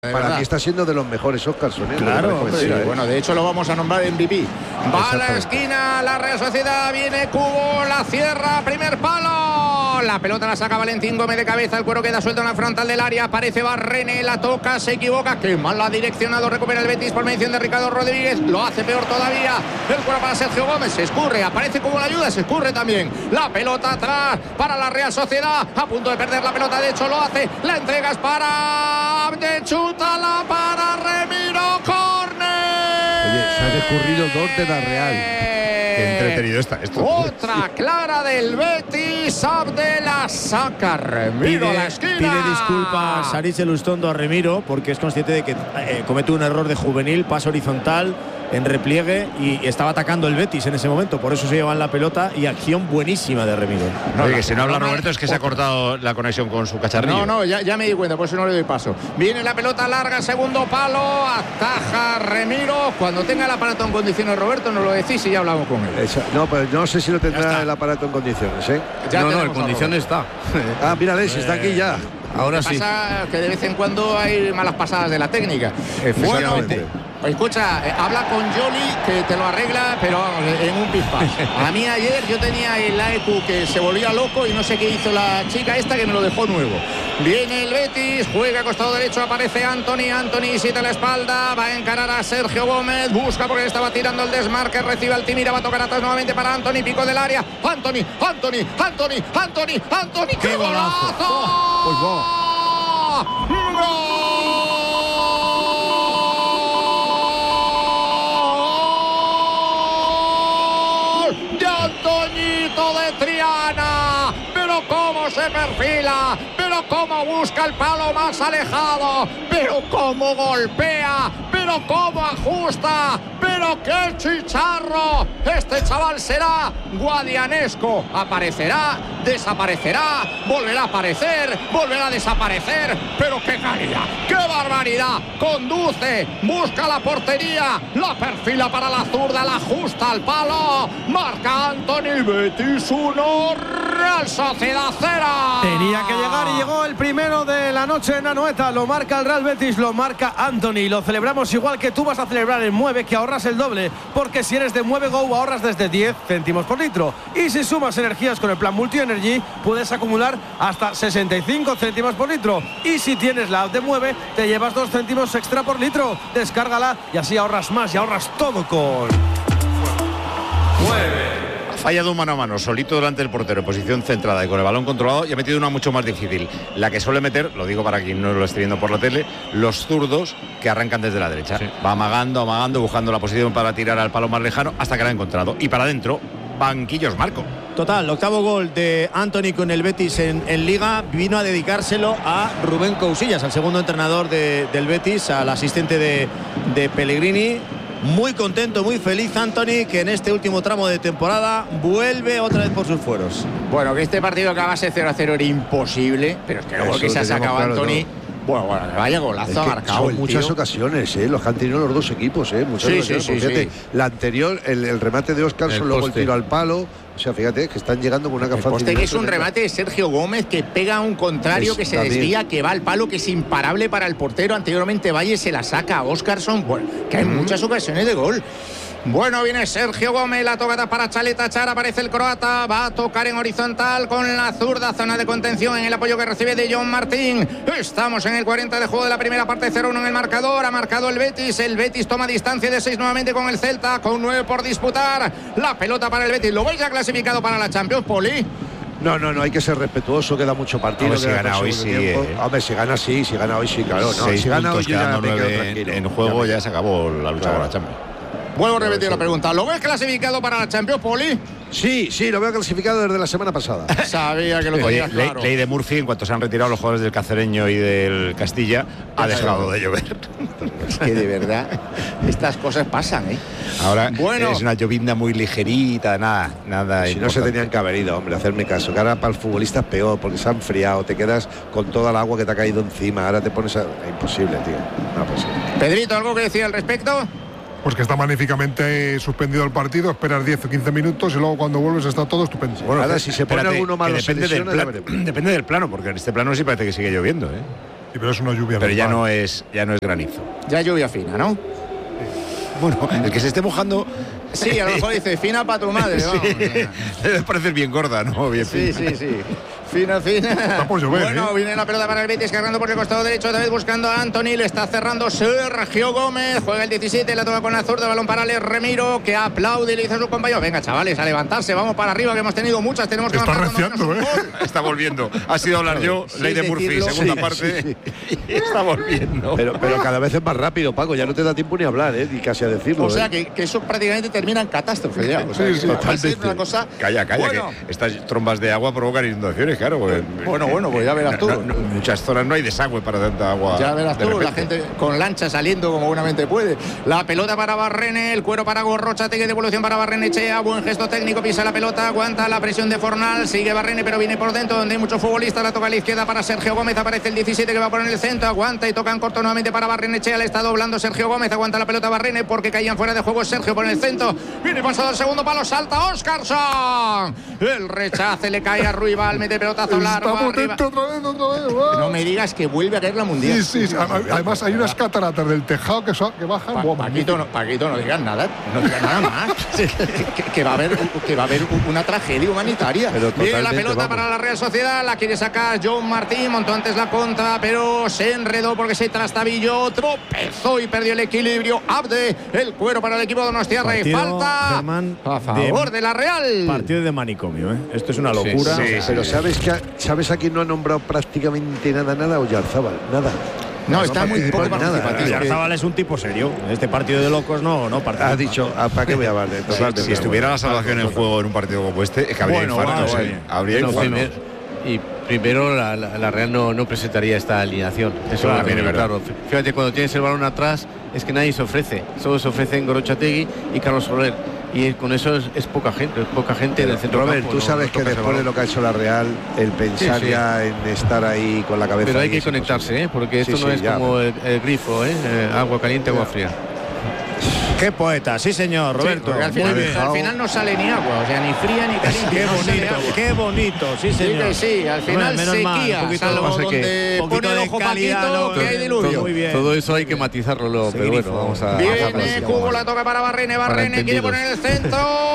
Para mí está siendo de los mejores Óscarson, ¿eh? Claro, sí, bueno, de hecho lo vamos a nombrar MVP. Va a la esquina, la Real Sociedad, viene Cubo, la cierra, primer palo. La pelota la saca Valentín Gómez de cabeza, el cuero queda suelto en la frontal del área, aparece Barrene, la toca, se equivoca, qué mal la ha direccionado, recupera el Betis por mediación de Ricardo Rodríguez, lo hace peor todavía, el cuero para Sergio Gómez, se escurre, aparece Cubo la ayuda, se escurre también, la pelota atrás para la Real Sociedad, a punto de perder la pelota, de hecho lo hace, la entrega es para Chútala para Remiro, córner. Oye, se han escurrido dos de la Real. Qué entretenido está esto. Otra clara del Betis, Abdela saca Remiro a la esquina. Pide disculpas Aritz Elustondo a Remiro porque es consciente de que comete un error de juvenil, paso horizontal en repliegue y estaba atacando el Betis en ese momento, por eso se llevan la pelota y acción buenísima de Remiro. Oye, que si no habla Roberto es que se ha cortado la conexión con su cacharrillo. No, ya me di cuenta, por eso no le doy paso. Viene la pelota larga, segundo palo, ataja Remiro. Cuando tenga el aparato en condiciones, Roberto, nos lo decís y ya hablamos con él. No, pues no sé si lo tendrá el aparato en condiciones, ¿eh? No, en condiciones está. Ah, mira, si está aquí ya. Ahora sí. Pasa que de vez en cuando hay malas pasadas de la técnica. Efectivamente. Escucha, habla con Jolly que te lo arregla, pero vamos, en un pispás. A mí ayer yo tenía el AEQ que se volvía loco y no sé qué hizo la chica esta que me lo dejó nuevo. Viene el Betis, juega costado derecho, aparece Anthony siete la espalda, va a encarar a Sergio Gómez, busca porque estaba tirando el desmarque, recibe Altimira, va a tocar atrás nuevamente para Anthony, pico del área, Anthony, ¡qué golazo! Pues va. ¡Gol! De Triana, pero cómo se perfila, pero cómo busca el palo más alejado, pero cómo golpea, pero cómo ajusta, pero qué chicharro. Este chaval será guadianesco, aparecerá, desaparecerá, volverá a aparecer, volverá a desaparecer, pero qué calidad, qué barbaridad, conduce, busca la portería, la perfila para la zurda, la ajusta al palo, marca Anthony, Betis 1, Real Sociedad 0. Tenía que llegar y llegó el primero de la noche en Anoeta, lo marca el Real Betis, lo marca Anthony, lo celebramos igual que tú vas a celebrar en Mueve, que ahorras el doble, porque si eres de Mueve Go ahorras desde 10 céntimos por litro, y si sumas energías con el plan Multi Energy puedes acumular hasta 65 céntimos por litro, y si tienes la app de Mueve te llevas 2 céntimos extra por litro, descárgala y así ahorras más y ahorras todo con Mueve. Ha fallado un mano a mano, solito delante del portero, en posición centrada y con el balón controlado, y ha metido una mucho más difícil. La que suele meter, lo digo para quien no lo esté viendo por la tele, los zurdos que arrancan desde la derecha. Sí. Va amagando, buscando la posición para tirar al palo más lejano hasta que la ha encontrado. Y para adentro, banquillos Marco. Total, octavo gol de Anthony con el Betis en Liga, vino a dedicárselo a Rubén Cousillas, al segundo entrenador del Betis, al asistente de Pellegrini. Muy contento, muy feliz Anthony, que en este último tramo de temporada vuelve otra vez por sus fueros. Bueno, que este partido acabase 0-0 era imposible, pero es que luego que se ha sacado Anthony. Bueno, vaya golazo ha marcado. Son muchas ocasiones, los que han tenido los dos equipos, muchas ocasiones. Fíjate, la anterior, el remate de Óscarson, luego el tiro al palo. O sea, fíjate que están llegando con una facilidad. Poste que es un remate de Sergio Gómez que pega a un contrario, que se desvía, que va al palo, que es imparable para el portero. Anteriormente Valle se la saca a Óscarson. Bueno, que hay muchas ocasiones de gol. Bueno, viene Sergio Gómez, la tocada para Chaleta Char, aparece el croata, va a tocar en horizontal con la zurda, zona de contención en el apoyo que recibe de John Martín. Estamos en el 40 de juego de la primera parte, 0-1 en el marcador, ha marcado el Betis toma distancia de 6 nuevamente con el Celta, con 9 por disputar, la pelota para el Betis. ¿Lo veis ya clasificado para la Champions, Poli? No, hay que ser respetuoso, queda mucho partido. Si gana hoy sí. Hombre, si gana hoy sí, claro. No, si gana hoy ya me quedo tranquilo. En juego ya se acabó la lucha por la Champions. Vuelvo a repetir la pregunta. ¿Lo ves clasificado para la Champions, Poli? Sí, lo veo clasificado desde la semana pasada. Sabía que lo tenías claro. Ley de Murphy, en cuanto se han retirado los jugadores del Cacereño y del Castilla, ha dejado de llover. Es que de verdad, estas cosas pasan, Ahora es una llovizna muy ligerita, nada. Si no se tenían que haber ido, hombre, hacerme caso. Que ahora para el futbolista es peor, porque se ha enfriado, te quedas con toda el agua que te ha caído encima. Ahora te pones a... Imposible, tío. No, posible. Pedrito, ¿algo que decir al respecto? Pues que está magníficamente suspendido el partido, esperas 10 o 15 minutos y luego cuando vuelves está todo estupendo. Bueno, ahora si se pone alguno malo depende del plano, porque en este plano sí parece que sigue lloviendo, Sí, pero es una lluvia. Pero ya normal. no es granizo. Ya lluvia fina, ¿no? Bueno, el que se esté mojando. Sí, a lo mejor dice fina para tu madre. Sí, ¿no? debe parecer bien gorda, ¿no? Bien Sí, fina. sí. Fina. Está por llover, Bueno, viene la pelota para el Betis, cargando por el costado derecho, otra vez buscando a Antony, le está cerrando Sergio Gómez, juega el 17, la toca con la zurda, balón para Alex Remiro, que aplaude y le dice a sus compañeros, venga chavales, a levantarse, vamos para arriba, que hemos tenido muchas, tenemos que Está marcar cuando reciando, menos un gol. Está volviendo. Ha sido hablar yo, Sí, ley de Murphy, decirlo. segunda parte. Y está volviendo. Pero cada vez es más rápido, Paco. Ya no te da tiempo ni a hablar, ni casi a decirlo. O sea que eso prácticamente termina en catástrofe ya. O sea, Sí, que sí, va a ser totalmente. una cosa. Calla, Bueno, que estas trombas de agua provocan inundaciones, claro. Porque bueno, pues ya verás tú. en muchas zonas no hay desagüe para tanta agua. Ya verás de tú, la repente. gente con lancha saliendo como buenamente puede. La pelota para Barrene, el cuero para Gorrochategui, devolución para Barrenechea, buen gesto técnico, pisa la pelota, aguanta la presión de Fornal, sigue Barrene, pero viene por dentro, donde hay muchos futbolistas, la toca a la izquierda para Sergio Gómez, aparece el 17 que va a poner el centro, aguanta y toca en corto nuevamente para Barrenechea, le está doblando Sergio Gómez, aguanta la pelota Barrene porque caían fuera de juego Sergio por el centro, viene pasado el segundo palo, salta Óscarson, el rechace le cae a Ruibal, mete pelotazo largo Estamos arriba. dentro otra vez. ¡Wow! No me digas que vuelve a caer la mundial. Sí. Además hay unas cataratas del tejado que bajan. Buah, Paquito, no digas nada, más. que va a haber una tragedia humanitaria. Pero Viene la totalmente, pelota vamos. para la Real Sociedad, la quiere sacar John Martín, montó antes la contra, pero se enredó porque se trastabilló, tropezó y perdió el equilibrio. Abde, el cuero para el equipo de Donostiarra y Partido, falta Germán, a favor de la Real. Partido de manicomio, ¿eh? Esto es una locura. Sí, Pero ¿sabes a quién no ha nombrado prácticamente nada? Oyarzábal, nada. No, está muy poco participó en nada. participativo. Oyarzábal es un tipo serio. En este partido de locos no participa. Has dicho, ¿para qué voy a valer? Totalmente. Si estuviera la salvación en juego en un partido como este, es que habría Bueno, infartos. vale. Habría No, infartos. primero la Real no presentaría esta alineación. Eso Claro, lo tiene es verdad. claro. Fíjate, cuando tienes el balón atrás, es que nadie se ofrece. Solo se ofrecen Gorrochategui y Carlos Soler. Y con eso es poca gente en el centro Robert, campo. tú sabes que después de lo que ha hecho la Real, el pensar Sí. ya en estar ahí con la cabeza. Pero hay ahí que es conectarse, porque esto Sí, no sí, es ya. como el grifo, agua caliente, agua fría. Qué poeta, sí señor, Roberto. Porque al final no sale ni agua, o sea, ni fría ni caliente. Qué no sale bonito, agua. qué bonito, sí Sí, señor. que sí, al final Bueno, menos mal, sequía, un poquito salvo más de donde poquito pone el de ojo calidad, Paquito, ¿no? que hay diluvio. Muy bien. Todo eso hay que matizarlo luego, pero bueno, vamos a... Viene Cubo, la toca para Barrene, quiere entendidos. poner el centro,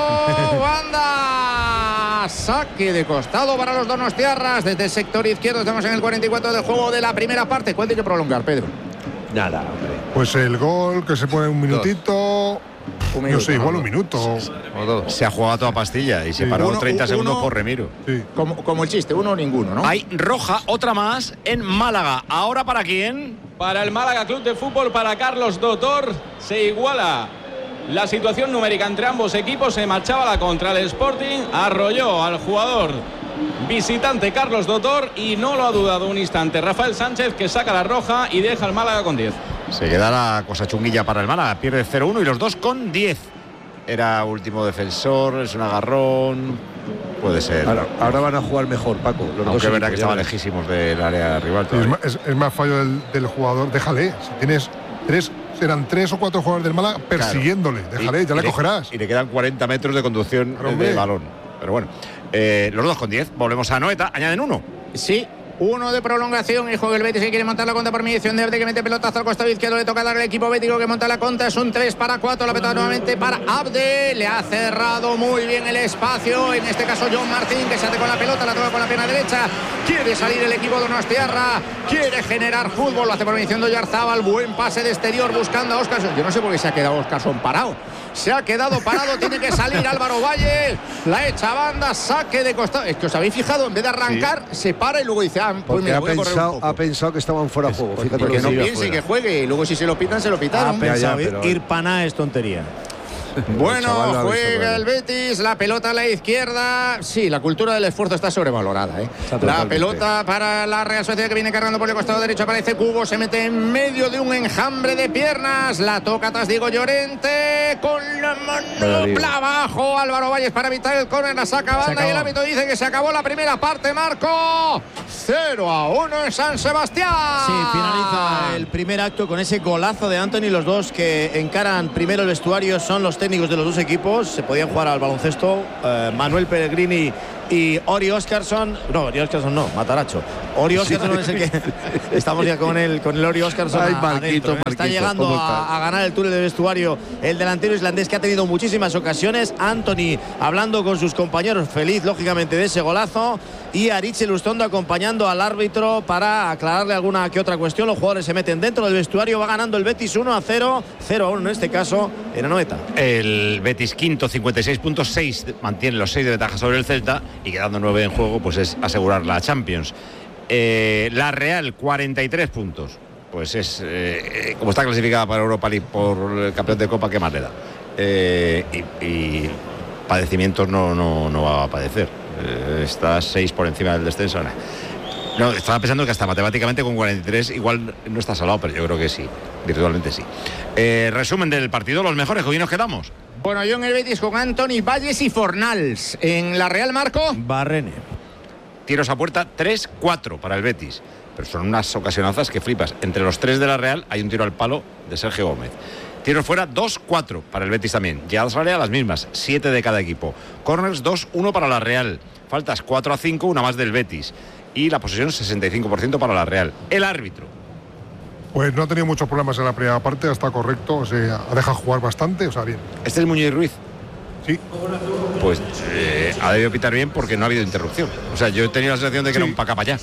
banda, saque de costado para los donostiarras, desde el sector izquierdo, estamos en el 44 del juego de la primera parte. ¿Cuánto hay que prolongar, Pedro? Nada, hombre. Pues el gol que se pone un minutito. No sé, igual un minuto. O dos. Se ha jugado a toda pastilla y se paró 30 segundos por Remiro. Sí. Como el chiste, uno o ninguno, ¿no? Hay roja, otra más en Málaga. ¿Ahora para quién? Para el Málaga Club de Fútbol, para Carlos Dotor, se iguala la situación numérica entre ambos equipos. Se marchaba la contra el Sporting, arrolló al jugador visitante Carlos Dotor y no lo ha dudado un instante Rafael Sánchez, que saca la roja y deja al Málaga con 10. Se queda la cosa chunguilla para el Málaga. Pierde 0-1 y los dos con 10. Era último defensor, es un agarrón. Puede ser. Ahora van a jugar mejor, Paco. Los dos Aunque es verdad que equipos, estaban ya verás. lejísimos del área rival. Sí, es más fallo del jugador. Déjale. Si tienes serán 3 o 4 jugadores del Málaga persiguiéndole. Déjale, ya le cogerás. Y le quedan 40 metros de conducción Hombre. de balón. Pero bueno, los dos con 10. Volvemos a Noeta. Añaden uno. Sí. Uno de prolongación y juega el Betis, que quiere montar la contra por mediación de Abde, que mete pelotazo al costado izquierdo, le toca darle al equipo bético que monta la contra, es un 3-4, la pelota nuevamente para Abde, le ha cerrado muy bien el espacio, en este caso John Martín, que se hace con la pelota, la toca con la pierna derecha, quiere salir el equipo de Donostiarra, quiere generar fútbol, lo hace por mediación de Oyarzábal, buen pase de exterior buscando a Óscarson, yo no sé por qué se ha quedado Óscarson parado. Se ha quedado parado, tiene que salir Álvaro Valle, la echa banda, saque de costado. Es que os habéis fijado, en vez de arrancar, se para y luego dice, pues Porque me voy a correr un poco. ha pensado que estaban fuera de juego. Fíjate Porque que no sí. piense que juegue y luego si se lo pitan, se lo Ha pitaron. pensado pero- ir paná es tontería. Bueno, chaval lo ha visto juega claro. el Betis, la pelota a la izquierda. Sí, la cultura del esfuerzo está sobrevalorada. La totalmente. pelota para la Real Sociedad, que viene cargando por el costado derecho. Aparece Cubo, se mete en medio de un enjambre de piernas. La toca atrás Diego Llorente con la manopla abajo. Álvaro Valles para evitar el córner, la saca banda y el árbitro dice que se acabó la primera parte. Marco 0-1 en San Sebastián. Sí, finaliza el primer acto con ese golazo de Antony. Los dos que encaran primero el vestuario son los técnicos de los dos equipos. Se podían jugar al baloncesto. Manuel Pellegrini Y Ori Óscarsson, no, Mataracho. Ori Óscarsson es el que estamos ya con el Ori Óscarsson. Ay, Marquito, está llegando a ganar el túnel de vestuario el delantero islandés, que ha tenido muchísimas ocasiones. Anthony hablando con sus compañeros, feliz lógicamente de ese golazo, y Aritz Lustondo acompañando al árbitro para aclararle alguna que otra cuestión. Los jugadores se meten dentro del vestuario. Va ganando el Betis 1-0, 0-1 en este caso en Anoeta. El Betis quinto, 56 puntos, 6, mantiene los 6 de ventaja sobre el Celta, y quedando 9 en juego, pues es asegurar la Champions. La Real, 43 puntos. Pues es, como está clasificada para Europa League por el campeón de Copa, ¿qué más le da? Y padecimientos no va a padecer. Está 6 por encima del descenso. No, estaba pensando que hasta matemáticamente con 43 igual no está salvado, pero yo creo que sí, virtualmente sí. Resumen del partido, los mejores, ¿con quién nos quedamos? Bueno, yo en el Betis con Anthony, Valles y Fornals. En la Real, Marco. Barrene. Tiros a puerta, 3-4 para el Betis. Pero son unas ocasionazas que flipas. Entre los 3 de la Real hay un tiro al palo de Sergio Gómez. Tiros fuera, 2-4 para el Betis también. Llegadas a la área, las mismas, 7 de cada equipo. Corners, 2-1 para la Real. Faltas 4-5, una más del Betis. Y la posesión, 65% para la Real. El árbitro. Pues no ha tenido muchos problemas en la primera parte, está correcto, o sea, ha dejado jugar bastante, o sea, bien. ¿Este es Muñoz Ruiz? Sí. Pues ha debido pitar bien porque no ha habido interrupción. O sea, yo he tenido la sensación de que era un pa' acá, pa' allá.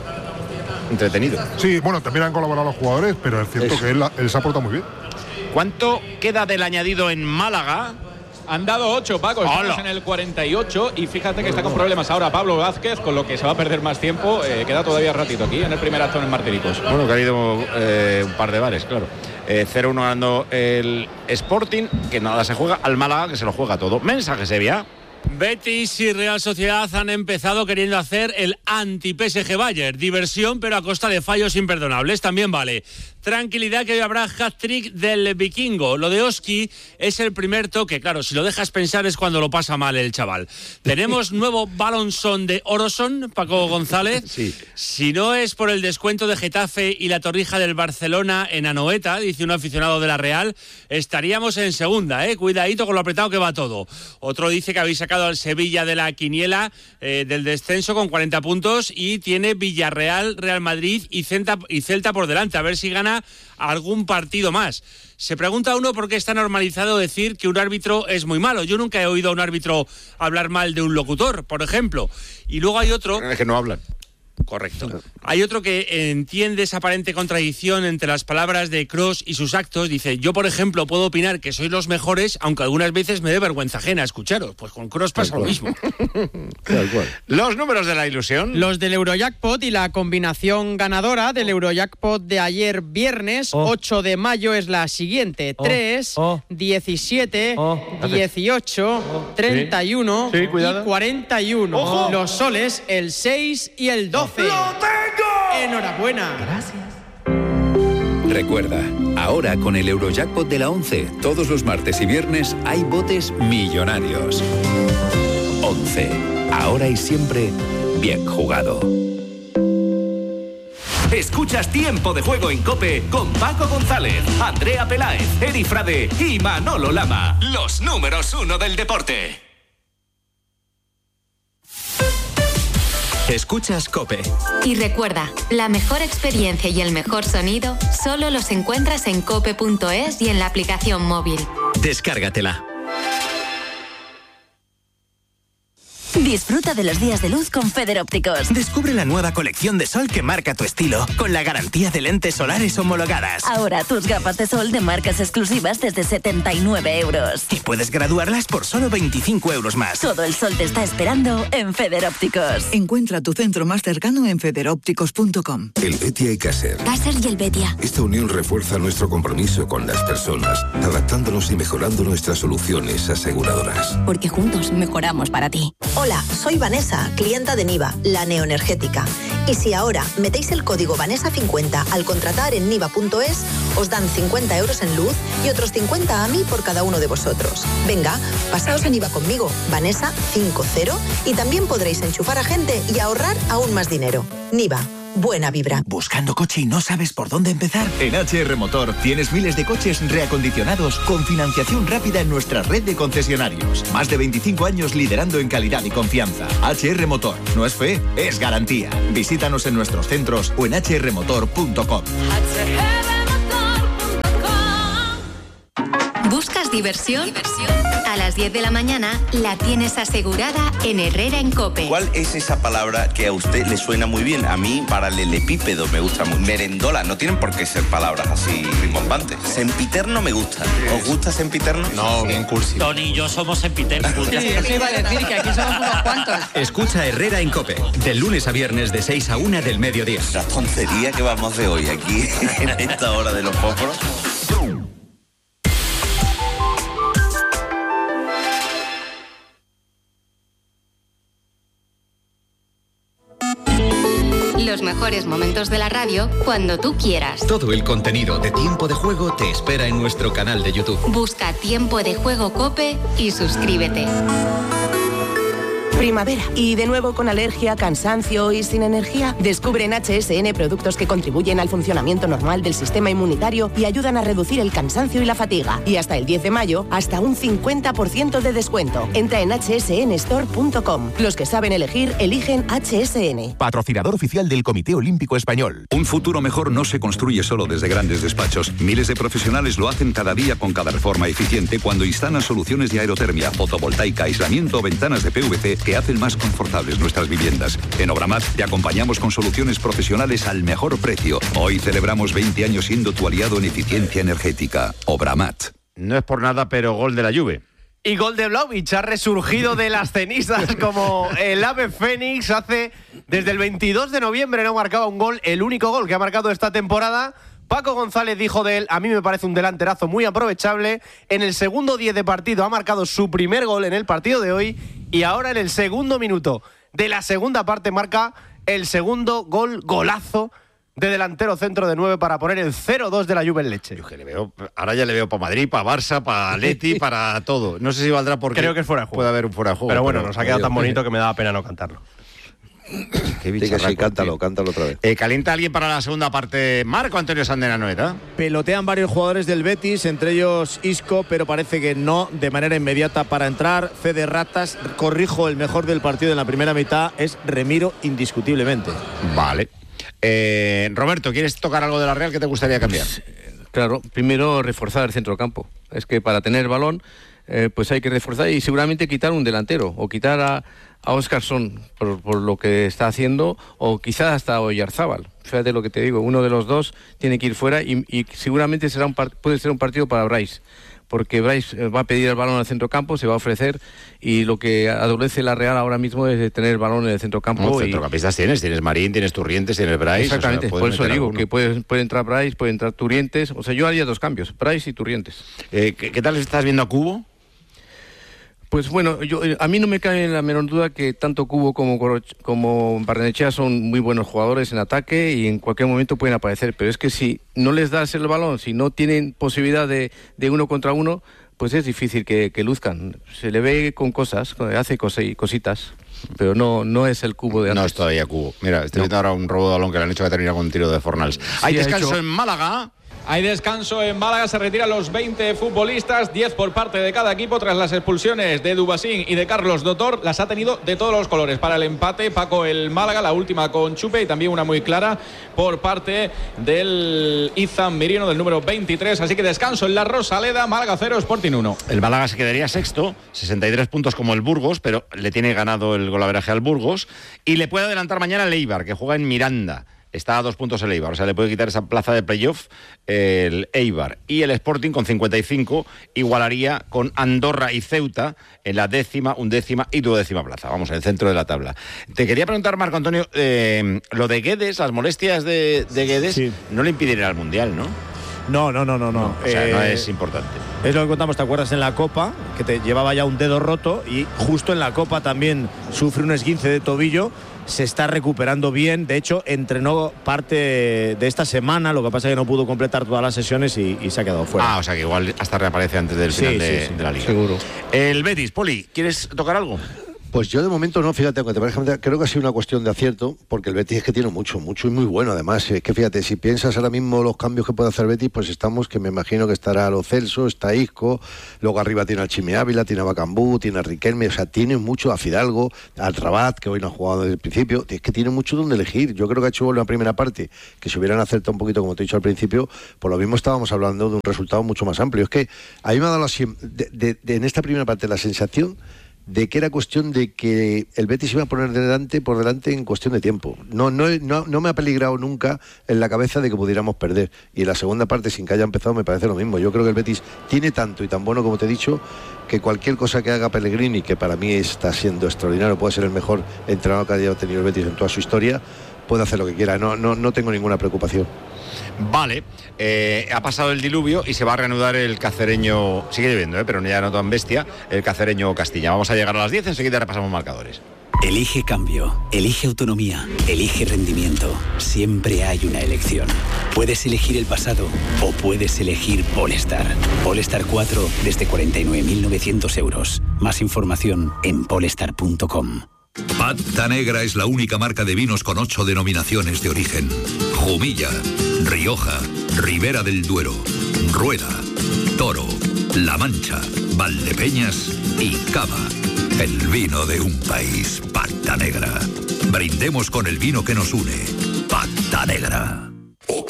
Entretenido. Sí, bueno, también han colaborado los jugadores, pero es cierto que él se ha portado muy bien. ¿Cuánto queda del añadido en Málaga? Han dado 8, Paco, estamos en el 48 y fíjate que está con problemas ahora Pablo Vázquez, con lo que se va a perder más tiempo. Queda todavía ratito aquí en el primer acto en Martiricos. Bueno, que ha habido un par de bares, claro. 0-1 ganando el Sporting, que nada se juega, al Málaga, que se lo juega todo. Mensaje, Sevilla. Betis y Real Sociedad han empezado queriendo hacer el anti-PSG Bayern. Diversión, pero a costa de fallos imperdonables. También vale. Tranquilidad, que hoy habrá hat-trick del vikingo. Lo de Oski es el primer toque. Claro, si lo dejas pensar es cuando lo pasa mal el chaval. Tenemos nuevo balonson de Oroson, Paco González. Sí. Si no es por el descuento de Getafe y la Torrija del Barcelona en Anoeta, dice un aficionado de la Real, estaríamos en segunda, Cuidadito con lo apretado que va todo. Otro dice que habéis sacado al Sevilla de la quiniela del descenso con 40 puntos y tiene Villarreal, Real Madrid y Celta por delante. A ver si gana algún partido más. Se pregunta uno por qué está normalizado decir que un árbitro es muy malo. Yo nunca he oído a un árbitro hablar mal de un locutor, por ejemplo. Y luego hay otro... Es que no hablan. Correcto. Hay otro que entiende esa aparente contradicción entre las palabras de Kroos y sus actos. Dice, yo por ejemplo puedo opinar que sois los mejores, aunque algunas veces me dé vergüenza ajena escucharos. Pues con Kroos pasa lo mismo. Tal cual. Los números de la ilusión. Los del Eurojackpot y la combinación ganadora del Eurojackpot de ayer viernes, 8 de mayo, es la siguiente. 3, 17, 18, 31 y 41. ¡Ojo! Los soles, el 6 y el 12. ¡Lo tengo! Enhorabuena. Gracias. Recuerda, ahora con el Eurojackpot de la 11, todos los martes y viernes hay botes millonarios. 11. Ahora y siempre, bien jugado. Escuchas Tiempo de Juego en COPE con Paco González, Andrea Peláez, Eri Frade y Manolo Lama. Los números 1 del deporte. Escuchas COPE. Y recuerda, la mejor experiencia y el mejor sonido solo los encuentras en cope.es y en la aplicación móvil. Descárgatela. Disfruta de los días de luz con Feder Ópticos. Descubre la nueva colección de sol que marca tu estilo, con la garantía de lentes solares homologadas. Ahora tus gafas de sol de marcas exclusivas desde 79 euros. Y puedes graduarlas por solo 25 euros más. Todo el sol te está esperando en Feder Ópticos. Encuentra tu centro más cercano en federopticos.com. El Betia y Caser. Caser y el Betia. Esta unión refuerza nuestro compromiso con las personas, adaptándonos y mejorando nuestras soluciones aseguradoras. Porque juntos mejoramos para ti. Hola, soy Vanessa, clienta de Niva, la neoenergética. Y si ahora metéis el código Vanessa50 al contratar en niva.es, os dan 50 euros en luz y otros 50 a mí por cada uno de vosotros. Venga, pasaos a Niva conmigo, Vanessa50, y también podréis enchufar a gente y ahorrar aún más dinero. Niva, buena vibra. ¿Buscando coche y no sabes por dónde empezar? En HR Motor tienes miles de coches reacondicionados con financiación rápida en nuestra red de concesionarios. Más de 25 años liderando en calidad y confianza. HR Motor. No es fe, es garantía. Visítanos en nuestros centros o en hrmotor.com. ¿Buscas diversión? A las 10 de la mañana la tienes asegurada en Herrera en COPE. ¿Cuál es esa palabra que a usted le suena muy bien? A mí, paralelepípedo me gusta muy. Merendola, no tienen por qué ser palabras así rimbombantes. Sempiterno me gusta. ¿Os gusta sempiterno? No, bien cursi. Tony y yo somos sempiternos. Sí, eso iba a decir, que aquí somos unos cuantos. Escucha Herrera en COPE, de lunes a viernes de 6 a 1 del mediodía. La tontería que vamos de hoy aquí, en esta hora de los fósforos. Los mejores momentos de la radio cuando tú quieras. Todo el contenido de Tiempo de Juego te espera en nuestro canal de YouTube. Busca Tiempo de Juego COPE y suscríbete. Primavera. ¿Y de nuevo con alergia, cansancio y sin energía? Descubre en HSN productos que contribuyen al funcionamiento normal del sistema inmunitario y ayudan a reducir el cansancio y la fatiga. Y hasta el 10 de mayo, hasta un 50% de descuento. Entra en hsnstore.com. Los que saben elegir, eligen HSN. Patrocinador oficial del Comité Olímpico Español. Un futuro mejor no se construye solo desde grandes despachos. Miles de profesionales lo hacen cada día con cada reforma eficiente cuando instalan soluciones de aerotermia, fotovoltaica, aislamiento o ventanas de PVC que hacen más confortables nuestras viviendas. En Obramat te acompañamos con soluciones profesionales al mejor precio. Hoy celebramos 20 años siendo tu aliado en eficiencia energética. Obramat. No es por nada, pero gol de la Juve. Y gol de Vlahovic, ha resurgido de las cenizas como el ave fénix. Desde el 22 de noviembre no marcaba un gol, el único gol que ha marcado esta temporada. Paco González dijo de él: a mí me parece un delanterazo muy aprovechable. En el segundo 10 de partido ha marcado su primer gol en el partido de hoy y ahora en el segundo minuto de la segunda parte marca el segundo golazo de delantero centro de 9 para poner el 0-2 de la Juve en Leche. Yo que le veo, ahora ya le veo para Madrid, para Barça, para Atleti, para todo. No sé si valdrá porque creo que es fuera de juego. Puede haber un fuera de juego. Pero bueno, nos ha quedado tan bonito que me daba pena no cantarlo. Sí, cántalo otra vez. ¿Calienta alguien para la segunda parte? Marco Antonio Sandena Noeta. Pelotean varios jugadores del Betis, entre ellos Isco, pero parece que no de manera inmediata para entrar. Fede Ratas, corrijo, el mejor del partido en la primera mitad es Remiro, indiscutiblemente. Vale. Roberto, ¿quieres tocar algo de la Real que te gustaría cambiar? Claro, primero reforzar el centrocampo. Es que para tener balón, pues hay que reforzar y seguramente quitar un delantero o quitar a Óscarson por lo que está haciendo, o quizás hasta a Oyarzábal. Fíjate lo que te digo, uno de los dos tiene que ir fuera y seguramente puede ser un partido para Bryce, porque Bryce va a pedir el balón al centrocampo, se va a ofrecer, y lo que adolece la Real ahora mismo es de tener el balón en el centrocampo. No, centrocampistas tienes Marín, tienes Turrientes, tienes Bryce. Exactamente, o sea, por eso digo alguno. que puede entrar Bryce, puede entrar Turrientes. O sea, yo haría dos cambios, Bryce y Turrientes. ¿Qué tal estás viendo a Cubo? Pues bueno, a mí no me cae en la menor duda que tanto Cubo como Barrenechea son muy buenos jugadores en ataque y en cualquier momento pueden aparecer, pero es que si no les das el balón, si no tienen posibilidad de uno contra uno, pues es difícil que luzcan. Se le ve con cosas, hace cositas, pero no es el Cubo de antes. No es todavía Cubo. Mira, estoy viendo ahora un robo de balón que le han hecho que termina con un tiro de Fornals. Hay descanso en Málaga. Hay descanso en Málaga, se retiran los 20 futbolistas, 10 por parte de cada equipo tras las expulsiones de Dubasín y de Carlos Dotor. Las ha tenido de todos los colores. Para el empate, Paco el Málaga, la última con Chupe, y también una muy clara por parte del Izan Mirino, del número 23. Así que descanso en la Rosaleda, Málaga 0, Sporting 1. El Málaga se quedaría sexto, 63 puntos como el Burgos, pero le tiene ganado el golaveraje al Burgos, y le puede adelantar mañana el Eibar, que juega en Miranda. Está a 2 puntos el Eibar, o sea, le puede quitar esa plaza de playoff el Eibar. Y el Sporting con 55 igualaría con Andorra y Ceuta en la 10ª, 11ª y 12ª plaza. Vamos, en el centro de la tabla. Te quería preguntar, Marco Antonio, lo de Guedes, las molestias de Guedes, sí, no le impedirían al Mundial, ¿no? No. O sea, no es importante. Es lo que contamos, ¿te acuerdas? En la Copa, que te llevaba ya un dedo roto, y justo en la Copa también sufre un esguince de tobillo. Se está recuperando bien, de hecho entrenó parte de esta semana, lo que pasa es que no pudo completar todas las sesiones y se ha quedado fuera. O sea que igual hasta reaparece antes del final de la Liga. Seguro. El Betis, Poli, ¿quieres tocar algo? Pues yo de momento no, fíjate, aunque te parezca, creo que ha sido una cuestión de acierto, porque el Betis es que tiene mucho y muy bueno además. Es que fíjate, si piensas ahora mismo los cambios que puede hacer Betis, pues estamos, que me imagino que estará Lo Celso, está Isco, luego arriba tiene al Chimi Ávila, tiene a Bacambú, tiene a Riquelme, o sea, tiene mucho, a Fidalgo, al Rabat, que hoy no ha jugado desde el principio, es que tiene mucho donde elegir. Yo creo que ha hecho una primera parte, que si hubieran acertado un poquito, como te he dicho al principio, por lo mismo estábamos hablando de un resultado mucho más amplio. Es que a mí me ha dado en esta primera parte la sensación de que era cuestión de que el Betis iba a poner por delante en cuestión de tiempo. No me ha peligrado nunca en la cabeza de que pudiéramos perder. Y en la segunda parte, sin que haya empezado, me parece lo mismo. Yo creo que el Betis tiene tanto y tan bueno, como te he dicho, que cualquier cosa que haga Pellegrini, que para mí está siendo extraordinario, puede ser el mejor entrenador que haya tenido el Betis en toda su historia, puede hacer lo que quiera. No tengo ninguna preocupación. Vale, ha pasado el diluvio y se va a reanudar el cacereño, sigue lloviendo, pero ya no tan bestia, el cacereño Castilla. Vamos a llegar a las 10, enseguida repasamos marcadores. Elige cambio, elige autonomía, elige rendimiento. Siempre hay una elección. Puedes elegir el pasado o puedes elegir Polestar. Polestar 4 desde 49.900 euros. Más información en polestar.com. Pata Negra es la única marca de vinos con 8 denominaciones de origen. Jumilla, Rioja, Ribera del Duero, Rueda, Toro, La Mancha, Valdepeñas y Cava. El vino de un país, Pata Negra. Brindemos con el vino que nos une. Pata Negra.